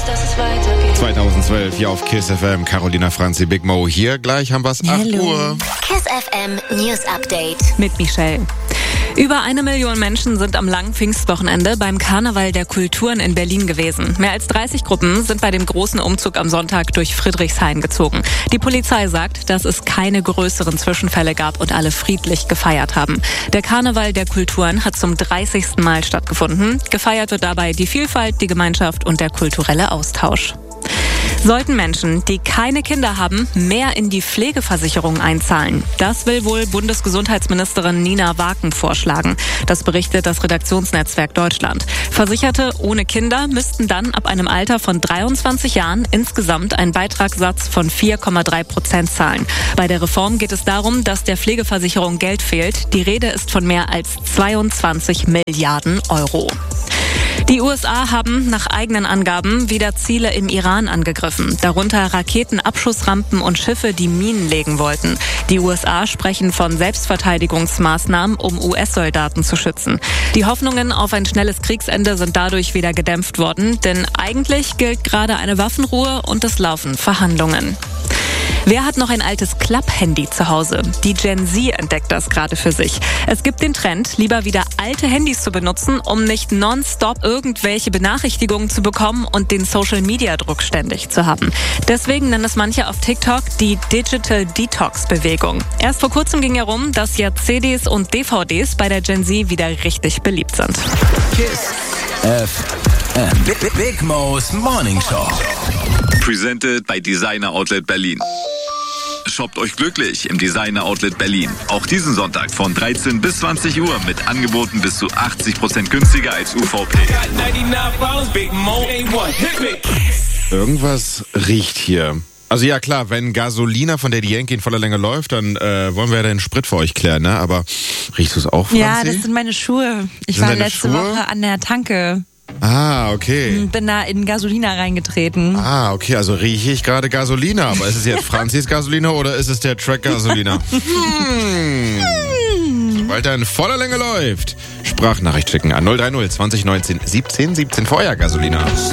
dass es weitergeht. 2012 hier auf KISS FM. Carolina Franzi, Big Mo hier. Gleich haben wir es 8 Uhr. KISS FM News Update. Mit Michelle. Über 1 Million Menschen sind am langen Pfingstwochenende beim Karneval der Kulturen in Berlin gewesen. Mehr als 30 Gruppen sind bei dem großen Umzug am Sonntag durch Friedrichshain gezogen. Die Polizei sagt, dass es keine größeren Zwischenfälle gab und alle friedlich gefeiert haben. Der Karneval der Kulturen hat zum 30. Mal stattgefunden. Gefeiert wird dabei die Vielfalt, die Gemeinschaft und der kulturelle Austausch. Sollten Menschen, die keine Kinder haben, mehr in die Pflegeversicherung einzahlen? Das will wohl Bundesgesundheitsministerin Nina Waken vorschlagen. Das berichtet das Redaktionsnetzwerk Deutschland. Versicherte ohne Kinder müssten dann ab einem Alter von 23 Jahren insgesamt einen Beitragssatz von 4,3% zahlen. Bei der Reform geht es darum, dass der Pflegeversicherung Geld fehlt. Die Rede ist von mehr als 22 Milliarden Euro. Die USA haben nach eigenen Angaben wieder Ziele im Iran angegriffen, darunter Raketenabschussrampen und Schiffe, die Minen legen wollten. Die USA sprechen von Selbstverteidigungsmaßnahmen, um US-Soldaten zu schützen. Die Hoffnungen auf ein schnelles Kriegsende sind dadurch wieder gedämpft worden, denn eigentlich gilt gerade eine Waffenruhe und es laufen Verhandlungen. Wer hat noch ein altes Klapp-Handy zu Hause? Die Gen Z entdeckt das gerade für sich. Es gibt den Trend, lieber wieder alte Handys zu benutzen, um nicht nonstop irgendwelche Benachrichtigungen zu bekommen und den Social-Media-Druck ständig zu haben. Deswegen nennen es manche auf TikTok die Digital Detox-Bewegung. Erst vor kurzem ging herum, dass ja CDs und DVDs bei der Gen Z wieder richtig beliebt sind. KISS FM. Big Mo's Morning Show. Presented bei Designer Outlet Berlin. Shoppt euch glücklich im Designer Outlet Berlin. Auch diesen Sonntag von 13 bis 20 Uhr mit Angeboten bis zu 80% günstiger als UVP. Irgendwas riecht hier. Also ja klar, wenn Gasolina von Daddy Yankee in voller Länge läuft, dann wollen wir ja den Sprit für euch klären, ne? Aber riechst du es auch, Franzi? Ja, das sind meine Schuhe. Ich war letzte Woche an der Tanke. Ah, okay. Bin da in Gasolina reingetreten. Ah, okay, also rieche ich gerade Gasolina. Aber ist es jetzt Franzis Gasolina oder ist es der Track Gasolina? Weil der in voller Länge läuft. Sprachnachricht schicken an 030 20 19 17 17 Feuer Gasolina.